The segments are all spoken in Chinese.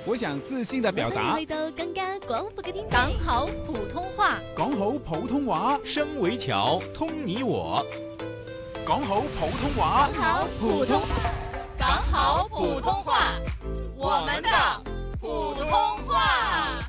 我想自信地表達。 我想去到更加廣闊嘅天地。 講好普通話， 講好普通話， 聲為橋，通你我。 講好普通話， 講好普通話，我們的普通話。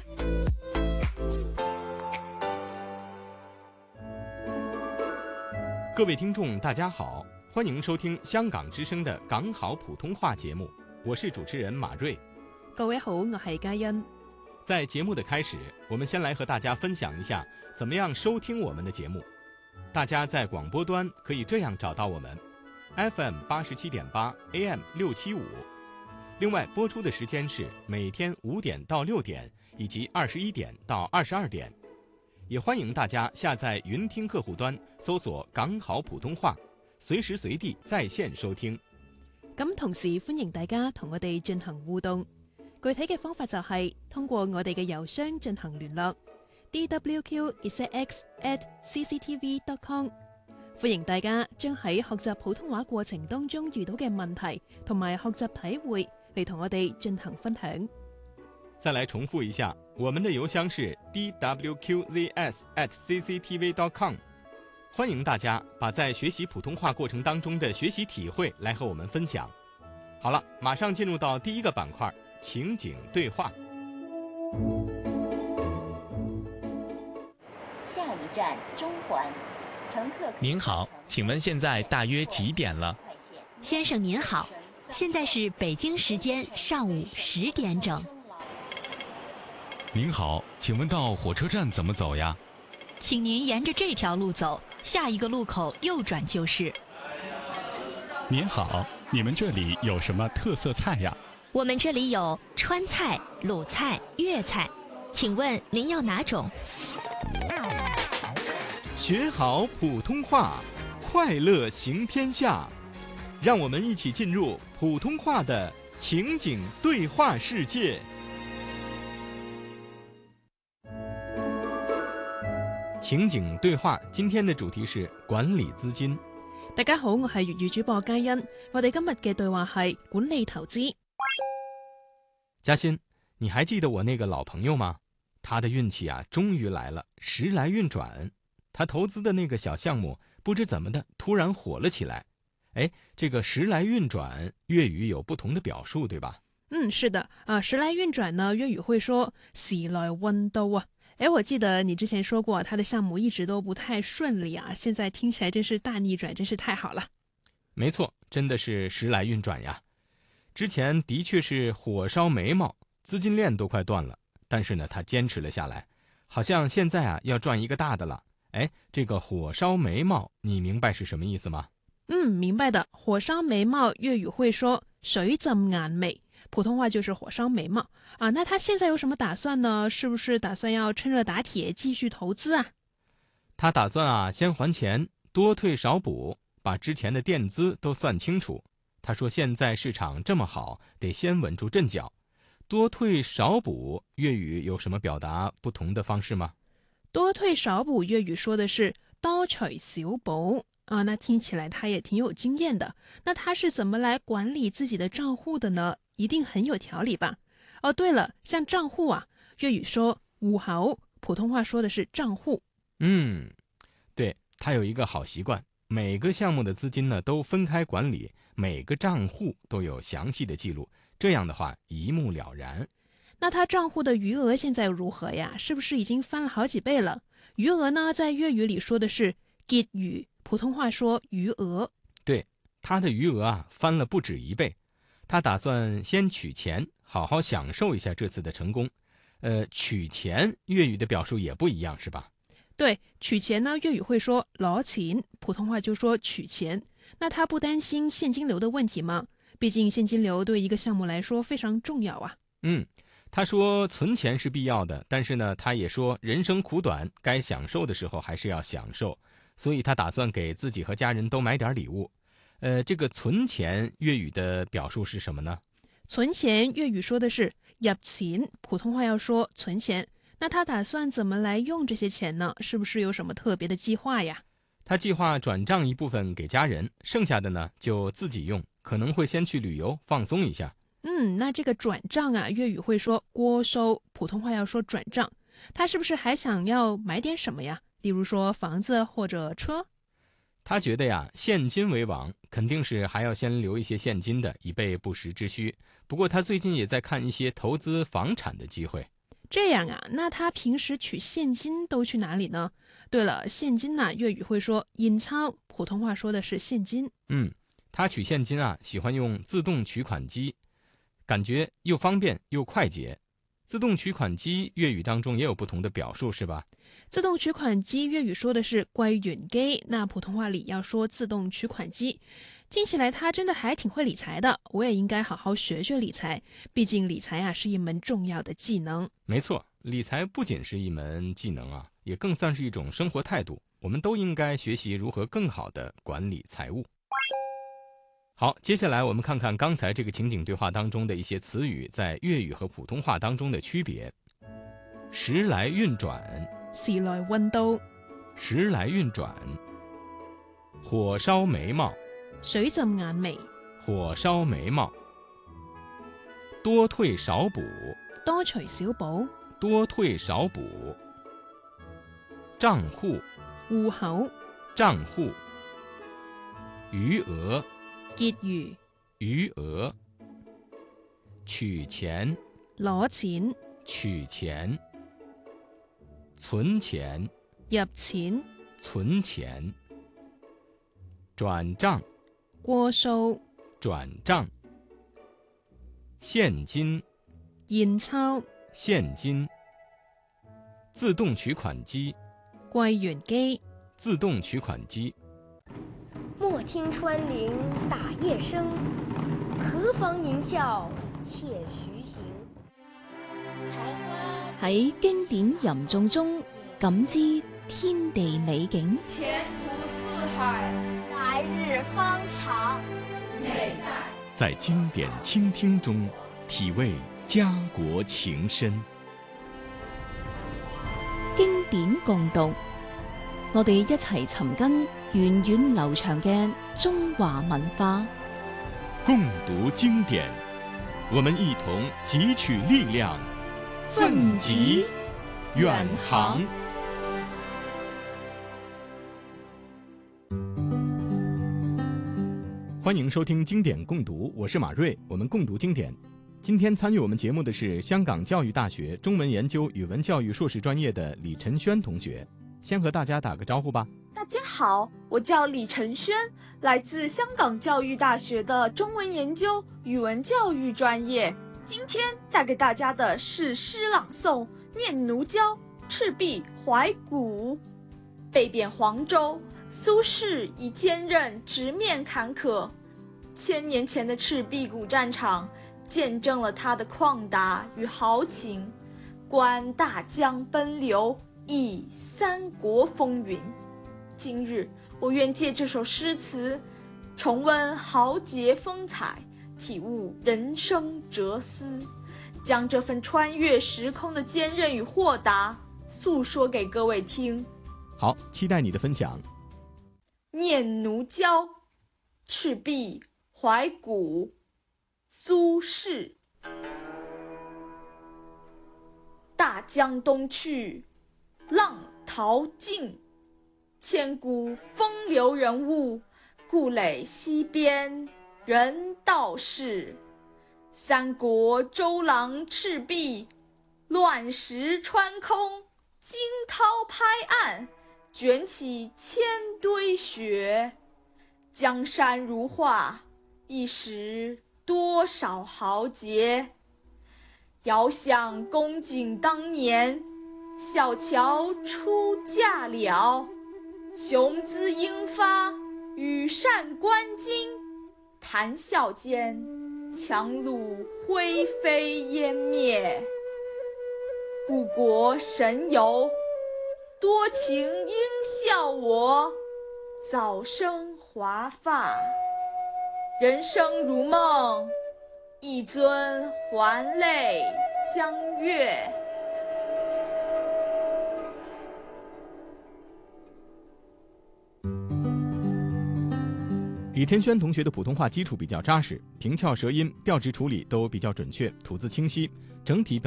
各位聽眾大家好，歡迎收聽香港之聲的港好普通話節目，我是主持人馬瑞。 各位好，我係嘉欣。 在節目的開始，我們先來和大家分享一下怎麼樣收聽我們的節目。大家在廣播端可以這樣找到我們 FM 87.8 AM 675，另外播出的時間是每天5點到6點以及21點到22點。也歡迎大家下載雲聽客戶端搜索港好普通話，隨時隨地在線收聽。 咁同時歡迎大家同我哋進行互動，具體嘅方法就係通過我哋嘅郵箱進行聯絡 dwq@cctv.com。 歡迎大家將喺學習普通話過程當中遇到嘅問題同埋學習體會嚟同我哋進行分享。 再來重複一下，我們的郵箱是 dwqzs@cctv.com。 歡迎大家把在學習普通話過程當中的學習體會來和我們分享。好了，馬上進入到第一個板塊，情景對話。 下一站中環，乘客。 您好，請問現在大約幾點了？ 先生您好，現在是北京時間上午10點整。 您好，請問到火車站怎麼走呀？ 請您沿着這條路走，下一個路口右轉就是。 您好，你們這裡有什麼特色菜呀？ 我們這裡有川菜、魯菜、粵菜，請問您要哪種？ 學好普通話，快樂行天下。讓我們一起進入普通話的情景對話世界。情景對話，今天的主題是管理資金。 大家好，我係粵語主播嘉欣。我哋今日嘅對話係管理投資。 嘉欣，你還記得我那個老朋友嗎？他的運氣啊，終於來了，時來運轉。他投資的那個小項目，不知怎麼的，突然火了起來。哎，這個時來運轉，粵語有不同的表述，對吧？ 是的啊，時來運轉呢，粵語會說時來運到啊。哎，我記得你之前說過，他的項目一直都不太順利啊，現在聽起來真是大逆轉，真是太好了。 沒錯，真的是時來運轉呀。之前的確是火燒眉毛，資金鏈都快斷了，但是呢，他堅持了下來，好像現在啊要賺一個大的了。哎，這個火燒眉毛，你明白是什麼意思嗎？ 明白的。火燒眉毛，粵語會說水浸眼眉，普通話就是火燒眉毛啊。那他現在有什麼打算呢？是不是打算要趁熱打鐵繼續投資啊？ 他打算啊先還錢，多退少補，把之前的墊資都算清楚。他說現在市場這麼好，得先穩住陣腳。多退少補，粵語有什麼表達不同的方式嗎？ 多退少補，粵語說的是多除少補啊。那聽起來他也挺有經驗的。那他是怎麼來管理自己的賬戶的呢？一定很有條理吧？哦，對了，像賬戶啊，粵語說戶口，普通話說的是賬戶。 對，他有一個好習慣，每個項目的資金呢都分開管理，每個賬戶都有詳細的記錄，這樣的話一目了然。 那他賬戶的餘額現在如何呀？是不是已經翻了好幾倍了？餘額呢，在粵語裡說的是結餘，普通話說餘額。 對，他的餘額啊翻了不止1倍。他打算先取錢，好好享受一下這次的成功。取錢粵語的表述也不一樣，是吧？ 對，取錢呢，粵語會說攞錢，普通話就說取錢。那他不擔心現金流的問題嗎？畢竟現金流對一個項目來說非常重要啊。 他說存錢是必要的，但是呢，他也說人生苦短，該享受的時候還是要享受，所以他打算給自己和家人都買點禮物。這個存錢粵語的表述是什麼呢？ 存錢粵語說的是入錢，普通話要說存錢。那他打算怎麼來用這些錢呢？是不是有什麼特別的計劃呀？ 他計劃轉賬一部分給家人，剩下的呢就自己用，可能會先去旅遊放鬆一下。 那这个转账啊，粤语会说过收，普通话要说转账。他是不是还想要买点什么呀？例如说房子或者车？ 他觉得呀，现金为王，肯定是还要先留一些现金的，以备不时之需。不过他最近也在看一些投资房产的机会。 这样啊，那他平时取现金都去哪里呢？对了，现金呢，粤语会说银钞，普通话说的是现金。 他取现金啊，喜欢用自动取款机，感觉又方便又快捷。自动取款机粤语当中也有不同的表述，是吧？ 自动取款机粤语说的是柜員機，那普通话里要说自动取款机。听起来他真的还挺会理财的，我也应该好好学学理财，毕竟理财啊是一门重要的技能。 没错，理财不仅是一门技能啊，也更算是一种生活态度。我们都应该学习如何更好地管理财务。好，接下来我们看看刚才这个情景对话当中的一些词语在粤语和普通话当中的区别。时来运转， 時來運到， 时来运转。火燒眉毛， 水浸眼眉， 火燒眉毛。多退少補， 多除少補， 多退少補。賬戶， 戶口， 賬戶。餘額， 結餘， 餘額。取錢， 攞錢， 取錢。存錢， 入錢， 存錢。轉賬， 過數， 轉賬。現金， 現鈔， 現金。自動取款機， 櫃員機， 自動取款機。 莫聽穿林打葉聲，何妨吟嘯且徐行。 喺經典吟誦中感知天地美景， 前途似海， 來日方長。 美在經典傾聽中體味家國情深。 經典共讀，我哋一齊尋根源遠流長嘅中華文化。 共讀經典，我們一同汲取力量，奮楫遠航。歡迎收聽經典共讀，我是馬瑞，我們共讀經典。今天參與我們節目的是香港教育大學中文研究語文教育碩士專業的李晨軒同學，先和大家打個招呼吧。 大家好，我叫李晨軒，來自香港教育大學的中文研究語文教育專業。今天帶給大家的是詩朗誦《念奴嬌·赤壁懷古》。被貶黃州，蘇軾以堅韌直面坎坷。千年前的赤壁古戰場見證了他的曠達與豪情，觀大江奔流，憶三國風雲。今日我願借這首詩詞，重溫豪傑風采，體悟人生哲思，將這份穿越時空的堅韌與豁達訴說給各位聽。 好，期待你的分享。 念奴嬌，赤壁懷古，蘇軾。大江東去，浪淘盡，千古風流人物，故壘西邊人道是。三國周郎赤壁，亂石穿空，驚濤拍岸，捲起千堆雪。江山如畫，一時多少豪傑。遙想公瑾當年，小喬出嫁了。雄姿英發，羽扇綸巾，談笑間，檣櫓灰飛煙滅。故國神遊，多情應笑我，早生華髮。人生如夢，一尊還酹江月。 李晨轩同学的普通话基础比较扎实，平翘舌音、调值处理都比较准确，吐字清晰，整体